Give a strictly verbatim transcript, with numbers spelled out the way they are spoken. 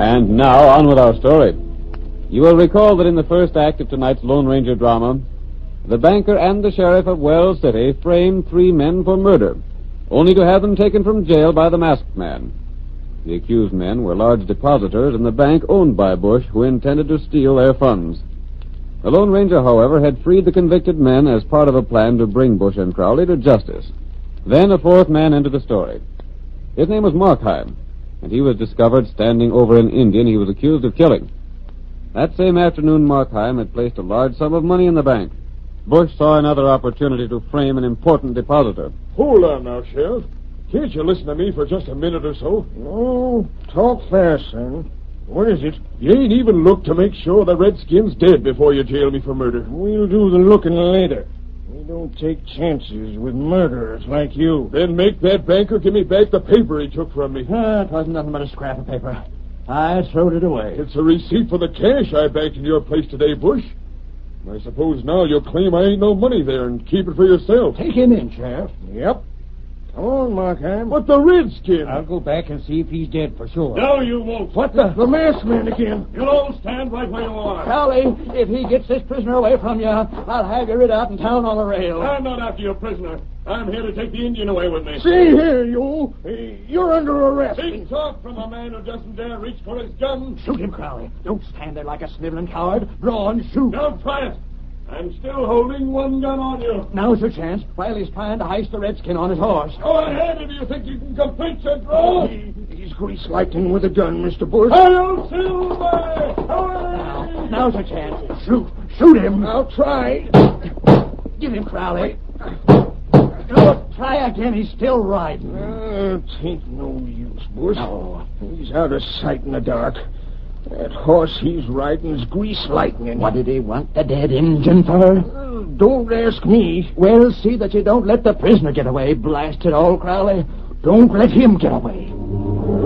And now, on with our story. You will recall that in the first act of tonight's Lone Ranger drama, the banker and the sheriff of Wells City framed three men for murder, only to have them taken from jail by the masked man. The accused men were large depositors in the bank owned by Bush, who intended to steal their funds. The Lone Ranger, however, had freed the convicted men as part of a plan to bring Bush and Crowley to justice. Then a fourth man entered the story. His name was Markheim, and he was discovered standing over an Indian he was accused of killing. That same afternoon, Markheim had placed a large sum of money in the bank. Bush saw another opportunity to frame an important depositor. Hold on now, Sheriff. Can't you listen to me for just a minute or so? Oh, talk fast, son. What is it? You ain't even looked to make sure the Redskin's dead before you jail me for murder. We'll do the looking later. We don't take chances with murderers like you. Then make that banker give me back the paper he took from me. Ah, it wasn't nothing but a scrap of paper. I throwed it away. It's a receipt for the cash I banked in your place today, Bush. I suppose now you'll claim I ain't no money there and keep it for yourself. Take him in, Sheriff. Yep. Come on, Markheim. But the Redskin... I'll go back and see if he's dead for sure. No, you won't. What the? The masked man again. You'll all stand right where you are. Crowley, if he gets this prisoner away from you, I'll have you rid out in town on the rail. I'm not after your prisoner. I'm here to take the Indian away with me. See here, you. You're under arrest. Big talk from a man who doesn't dare reach for his gun. Shoot him, Crowley. Don't stand there like a sniveling coward. Draw and shoot. Don't try it. I'm still holding one gun on you. Now's your chance, while he's trying to heist the Redskin on his horse. Go ahead if you think you can complete your draw. He, he's grease lightning with a gun, Mister Bush. Hail Silver! Now, now's your chance. Shoot. Shoot him. I'll try. Give him, Crowley. Look, try again. He's still riding. Uh, it ain't no use, Bush. No. He's out of sight in the dark. That horse he's riding's grease lightning. What did he want the dead Injun for? Uh, don't ask me. Well, see that you don't let the prisoner get away. Blast it all, Crowley. Don't let him get away.